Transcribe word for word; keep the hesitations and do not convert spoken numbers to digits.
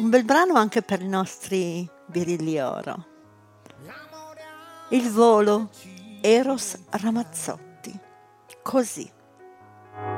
Un bel brano anche per i nostri birilli oro. Il volo, Eros Ramazzotti. Così.